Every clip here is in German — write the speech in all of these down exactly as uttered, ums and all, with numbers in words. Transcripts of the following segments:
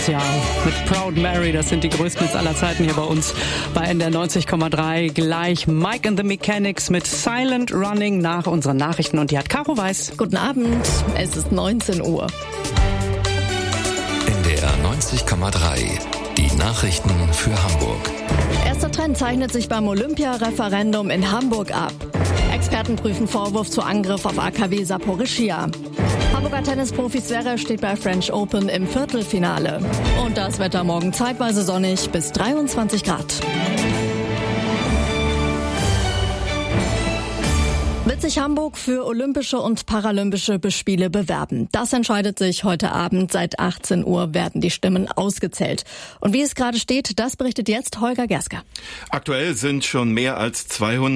dieses Jahr mit Proud Mary. Das sind die größten Hits aller Zeiten hier bei uns bei N D R neunzig Komma drei. Gleich Mike and the Mechanics mit Silent Running nach unseren Nachrichten. Und die hat Caro Weiß. Guten Abend, es ist neunzehn Uhr. N D R neunzig Komma drei. Die Nachrichten für Hamburg. Erster Trend zeichnet sich beim Olympia-Referendum in Hamburg ab. Experten prüfen Vorwurf zu Angriff auf A K W Saporischschja. Hamburger Tennisprofi Zverev steht bei French Open im Viertelfinale. Und das Wetter morgen zeitweise sonnig bis dreiundzwanzig Grad. Wird sich Hamburg für Olympische und Paralympische Spiele bewerben? Das entscheidet sich heute Abend. Seit achtzehn Uhr werden die Stimmen ausgezählt. Und wie es gerade steht, das berichtet jetzt Holger Gersker. Aktuell sind schon mehr als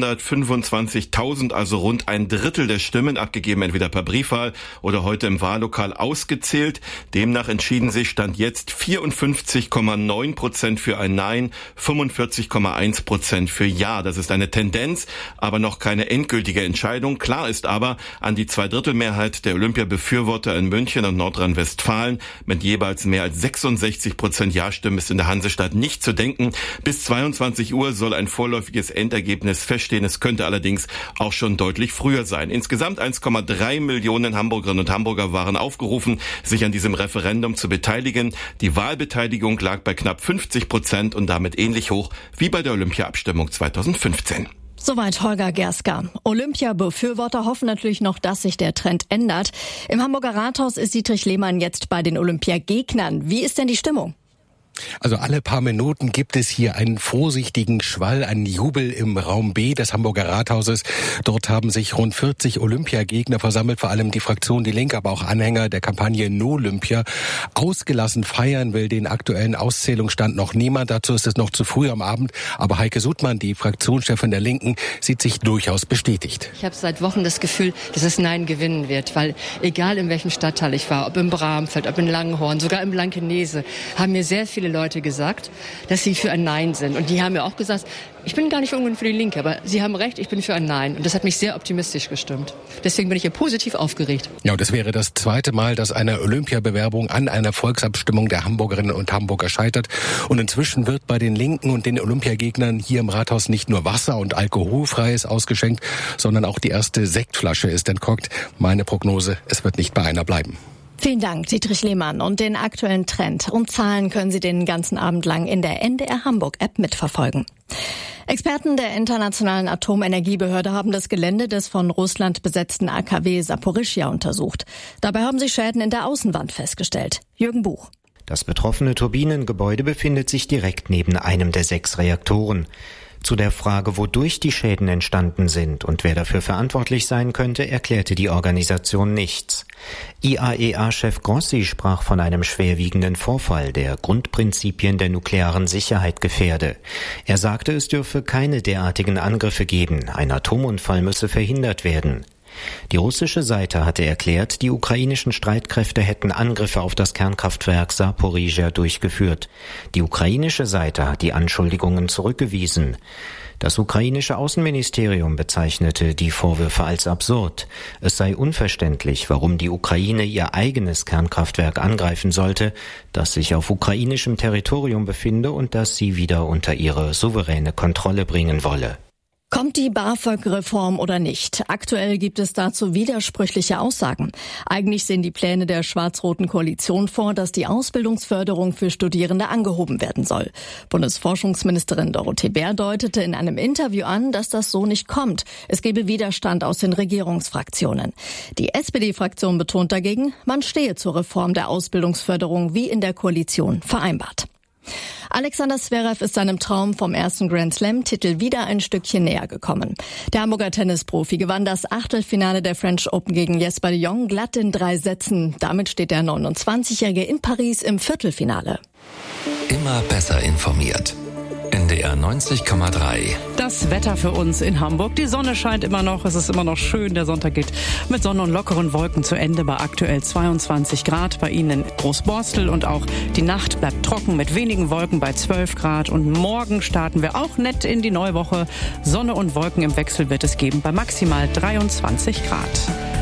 zweihundertfünfundzwanzigtausend, also rund ein Drittel der Stimmen abgegeben, entweder per Briefwahl oder heute im Wahllokal ausgezählt. Demnach entschieden sich Stand jetzt vierundfünfzig Komma neun Prozent für ein Nein, fünfundvierzig Komma eins Prozent für Ja. Das ist eine Tendenz, aber noch keine endgültige Entscheidung. Klar ist aber, an die Zweidrittelmehrheit der Olympia-Befürworter in München und Nordrhein-Westfalen mit jeweils mehr als sechsundsechzig Prozent Ja-Stimmen ist in der Hansestadt nicht zu denken. Bis zweiundzwanzig Uhr soll ein vorläufiges Endergebnis feststehen. Es könnte allerdings auch schon deutlich früher sein. Insgesamt eins Komma drei Millionen Hamburgerinnen und Hamburger waren aufgerufen, sich an diesem Referendum zu beteiligen. Die Wahlbeteiligung lag bei knapp fünfzig Prozent und damit ähnlich hoch wie bei der Olympia-Abstimmung zweitausendfünfzehn. Soweit Holger Gersker. Olympia-Befürworter hoffen natürlich noch, dass sich der Trend ändert. Im Hamburger Rathaus ist Dietrich Lehmann jetzt bei den Olympiagegnern. Wie ist denn die Stimmung? Also alle paar Minuten gibt es hier einen vorsichtigen Schwall, einen Jubel im Raum B des Hamburger Rathauses. Dort haben sich rund vierzig Olympiagegner versammelt, vor allem die Fraktion Die Linke, aber auch Anhänger der Kampagne No Olympia. Ausgelassen feiern will den aktuellen Auszählungsstand noch niemand. Dazu ist es noch zu früh am Abend. Aber Heike Sudmann, die Fraktionschefin der Linken, sieht sich durchaus bestätigt. Ich habe seit Wochen das Gefühl, dass es Nein gewinnen wird, weil egal in welchem Stadtteil ich war, ob im Bramfeld, ob in Langhorn, sogar im Blankenese, haben mir sehr viele Leute gesagt, dass sie für ein Nein sind. Und die haben mir auch gesagt, ich bin gar nicht unbedingt für die Linke, aber sie haben recht, ich bin für ein Nein. Und das hat mich sehr optimistisch gestimmt. Deswegen bin ich hier positiv aufgeregt. Ja, und es wäre das zweite Mal, dass eine Olympiabewerbung an einer Volksabstimmung der Hamburgerinnen und Hamburger scheitert. Und inzwischen wird bei den Linken und den Olympiagegnern hier im Rathaus nicht nur Wasser und Alkoholfreies ausgeschenkt, sondern auch die erste Sektflasche ist entkorkt. Meine Prognose, es wird nicht bei einer bleiben. Vielen Dank, Dietrich Lehmann. Und den aktuellen Trend und Zahlen können Sie den ganzen Abend lang in der N D R Hamburg-App mitverfolgen. Experten der Internationalen Atomenergiebehörde haben das Gelände des von Russland besetzten A K W Saporischschja untersucht. Dabei haben sie Schäden in der Außenwand festgestellt. Jürgen Buch. Das betroffene Turbinengebäude befindet sich direkt neben einem der sechs Reaktoren. Zu der Frage, wodurch die Schäden entstanden sind und wer dafür verantwortlich sein könnte, erklärte die Organisation nichts. I A E A-Chef Grossi sprach von einem schwerwiegenden Vorfall, der Grundprinzipien der nuklearen Sicherheit gefährde. Er sagte, es dürfe keine derartigen Angriffe geben, ein Atomunfall müsse verhindert werden. Die russische Seite hatte erklärt, die ukrainischen Streitkräfte hätten Angriffe auf das Kernkraftwerk Saporischschja durchgeführt. Die ukrainische Seite hat die Anschuldigungen zurückgewiesen. Das ukrainische Außenministerium bezeichnete die Vorwürfe als absurd. Es sei unverständlich, warum die Ukraine ihr eigenes Kernkraftwerk angreifen sollte, das sich auf ukrainischem Territorium befinde und das sie wieder unter ihre souveräne Kontrolle bringen wolle. Kommt die BAföG-Reform oder nicht? Aktuell gibt es dazu widersprüchliche Aussagen. Eigentlich sehen die Pläne der schwarz-roten Koalition vor, dass die Ausbildungsförderung für Studierende angehoben werden soll. Bundesforschungsministerin Dorothee Bär deutete in einem Interview an, dass das so nicht kommt. Es gebe Widerstand aus den Regierungsfraktionen. Die S P D-Fraktion betont dagegen, man stehe zur Reform der Ausbildungsförderung wie in der Koalition vereinbart. Alexander Zverev ist seinem Traum vom ersten Grand Slam-Titel wieder ein Stückchen näher gekommen. Der Hamburger Tennisprofi gewann das Achtelfinale der French Open gegen Jesper de Jong glatt in drei Sätzen. Damit steht der neunundzwanzigjährige in Paris im Viertelfinale. Immer besser informiert. N D R neunzig Komma drei. Das Wetter für uns in Hamburg. Die Sonne scheint immer noch, es ist immer noch schön. Der Sonntag geht mit Sonne und lockeren Wolken zu Ende bei aktuell zweiundzwanzig Grad. Bei Ihnen in Großborstel und auch die Nacht bleibt trocken mit wenigen Wolken bei zwölf Grad. Und morgen starten wir auch nett in die neue Woche. Sonne und Wolken im Wechsel wird es geben bei maximal dreiundzwanzig Grad.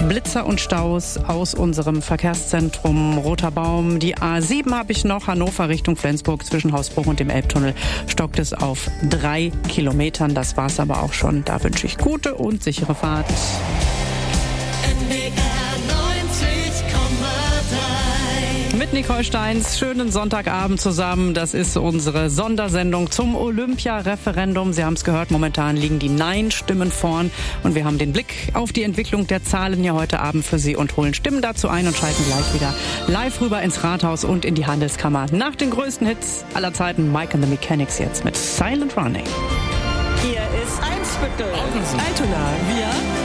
Blitzer und Staus aus unserem Verkehrszentrum Roter Baum. Die A sieben habe ich noch, Hannover Richtung Flensburg zwischen Hausbruch und dem Elbtunnel stockt es auf drei Kilometern. Das war's aber auch schon. Da wünsche ich gute und sichere Fahrt. Mit Nicole Steins, schönen Sonntagabend zusammen. Das ist unsere Sondersendung zum Olympia-Referendum. Sie haben es gehört, momentan liegen die Nein-Stimmen vorn. Und wir haben den Blick auf die Entwicklung der Zahlen ja heute Abend für Sie und holen Stimmen dazu ein und schalten gleich wieder live rüber ins Rathaus und in die Handelskammer. Nach den größten Hits aller Zeiten, Mike and the Mechanics jetzt mit Silent Running. Hier ist Eimsbüttel, Altona, wir